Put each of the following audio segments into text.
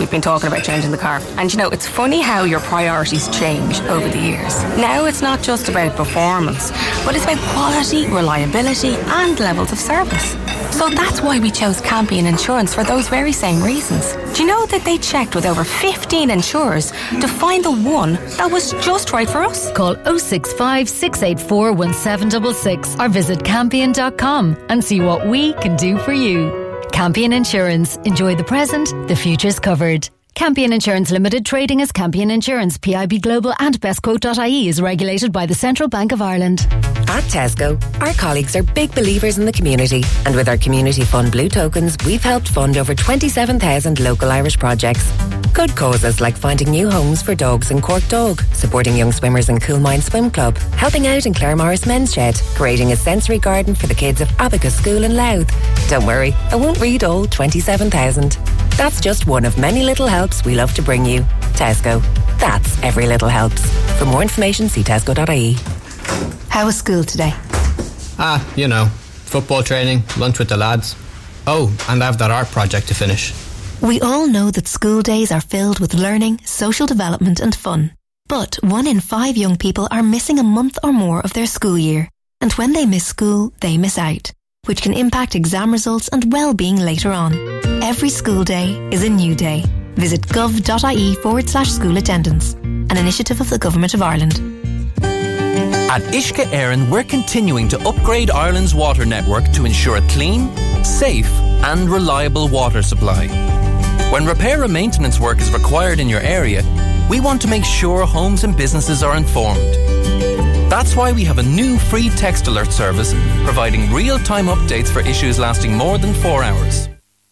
we've been talking about changing the car. And you know, it's funny how your priorities change over the years. Now it's not just about performance, but it's about quality, reliability and levels of service. So that's why we chose Campion Insurance for those very same reasons. Do you know that they checked with over 15 insurers to find the one that was just right for us? Call 065 684 1766 or visit campion.com and see what we can do for you. Campion Insurance. Enjoy the present, the future's covered. Campion Insurance Limited, trading as Campion Insurance, PIB Global and bestquote.ie is regulated by the Central Bank of Ireland. At Tesco, our colleagues are big believers in the community, and with our Community Fund Blue Tokens, we've helped fund over 27,000 local Irish projects. Good causes like finding new homes for dogs in Cork Dog, supporting young swimmers in Coolmine Swim Club, helping out in Clare Morris Men's Shed, creating a sensory garden for the kids of Abacus School in Louth. Don't worry, I won't read all 27,000. That's just one of many little helps we love to bring you. Tesco. That's every little helps. For more information, see tesco.ie. How was school today? You know, football training, lunch with the lads. Oh, and I have that art project to finish. We all know that school days are filled with learning, social development and fun. But 1 in 5 young people are missing a month or more of their school year. And when they miss school, they miss out, which can impact exam results and well-being later on. Every school day is a new day. Visit gov.ie/school attendance, an initiative of the Government of Ireland. At Uisce Éireann, we're continuing to upgrade Ireland's water network to ensure a clean, safe and reliable water supply. When repair and maintenance work is required in your area, we want to make sure homes and businesses are informed. That's why we have a new free text alert service providing real-time updates for issues lasting more than 4 hours.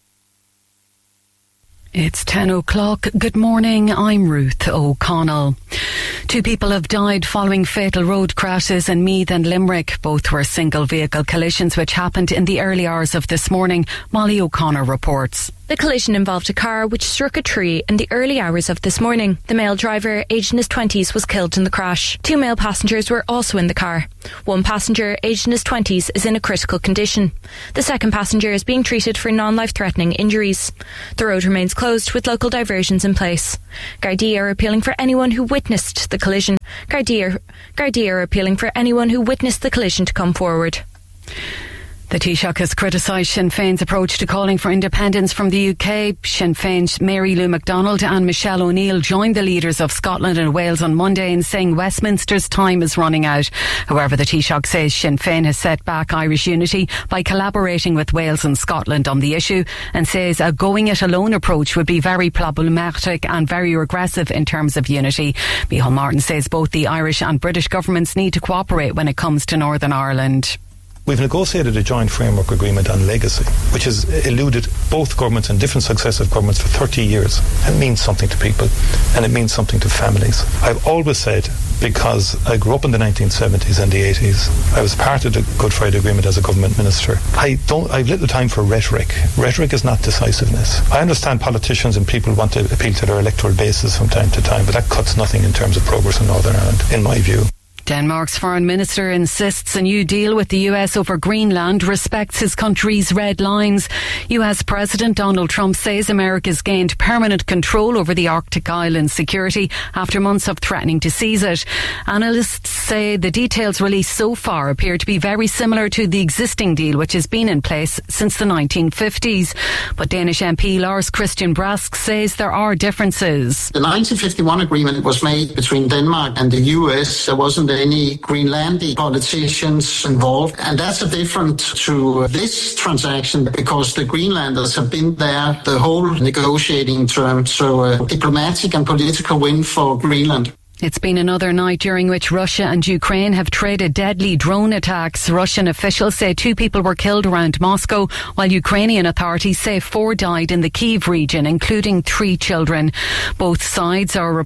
It's 10 o'clock. Good morning. I'm Ruth O'Connell. 2 people have died following fatal road crashes in Meath and Limerick. Both were single vehicle collisions which happened in the early hours of this morning. Molly O'Connor reports. The collision involved a car which struck a tree in the early hours of this morning. The male driver, aged in his 20s, was killed in the crash. 2 male passengers were also in the car. 1 passenger, aged in his 20s, is in a critical condition. The second passenger is being treated for non-life-threatening injuries. The road remains closed with local diversions in place. Gardaí are appealing for anyone who witnessed the collision. Gardaí are appealing for anyone who witnessed the collision to come forward. The Taoiseach has criticised Sinn Féin's approach to calling for independence from the UK. Sinn Féin's Mary Lou MacDonald and Michelle O'Neill joined the leaders of Scotland and Wales on Monday in saying Westminster's time is running out. However, the Taoiseach says Sinn Féin has set back Irish unity by collaborating with Wales and Scotland on the issue, and says a going-it-alone approach would be very problematic and very regressive in terms of unity. Micheál Martin says both the Irish and British governments need to cooperate when it comes to Northern Ireland. We've negotiated a joint framework agreement on legacy, which has eluded both governments and different successive governments for 30 years. It means something to people, and it means something to families. I've always said, because I grew up in the 1970s and the 80s, I was part of the Good Friday Agreement as a government minister. I've little time for rhetoric. Rhetoric is not decisiveness. I understand politicians and people want to appeal to their electoral bases from time to time, but that cuts nothing in terms of progress in Northern Ireland, in my view. Denmark's foreign minister insists a new deal with the US over Greenland respects his country's red lines. US President Donald Trump says America's gained permanent control over the Arctic island's security after months of threatening to seize it. Analysts say the details released so far appear to be very similar to the existing deal, which has been in place since the 1950s. But Danish MP Lars Christian Brask says there are differences. The 1951 agreement was made between Denmark and the US. There wasn't any Greenlandic politicians involved, and that's a different to this transaction because the Greenlanders have been there the whole negotiating term, so a diplomatic and political win for Greenland. It's been another night during which Russia and Ukraine have traded deadly drone attacks. Russian officials say 2 people were killed around Moscow, while Ukrainian authorities say 4 died in the Kyiv region, including 3 children. Both sides are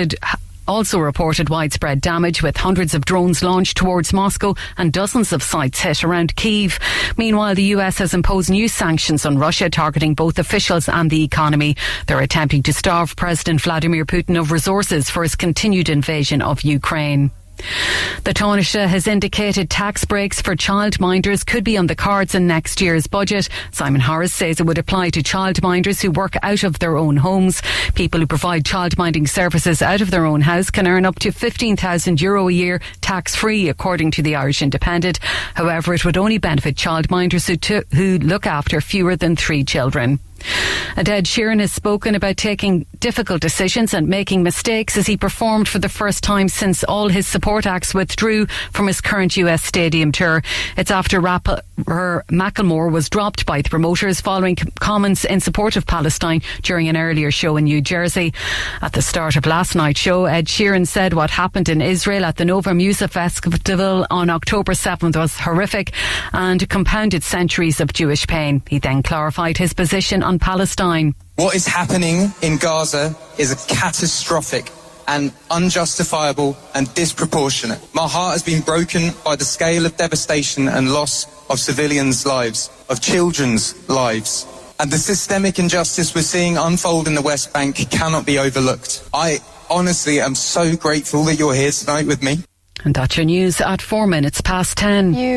also reported widespread damage, with hundreds of drones launched towards Moscow and dozens of sites hit around Kyiv. Meanwhile, the US has imposed new sanctions on Russia, targeting both officials and the economy. They're attempting to starve President Vladimir Putin of resources for his continued invasion of Ukraine. The Taoiseach has indicated tax breaks for childminders could be on the cards in next year's budget. Simon Harris says it would apply to childminders who work out of their own homes. People who provide childminding services out of their own house can earn up to €15,000 a year tax-free, according to the Irish Independent. However, it would only benefit childminders who look after fewer than 3 children. And Ed Sheeran has spoken about taking difficult decisions and making mistakes as he performed for the first time since all his support acts withdrew from his current US stadium tour. It's after rapper Macklemore was dropped by the promoters following comments in support of Palestine during an earlier show in New Jersey. At the start of last night's show, Ed Sheeran said what happened in Israel at the Nova Music Festival on October 7th was horrific and compounded centuries of Jewish pain. He then clarified his position on Palestine. What is happening in Gaza is a catastrophic and unjustifiable and disproportionate. My heart has been broken by the scale of devastation and loss of civilians' lives, of children's lives. And the systemic injustice we're seeing unfold in the West Bank cannot be overlooked. I honestly am so grateful that you're here tonight with me. And that's your news at 4 minutes past 10.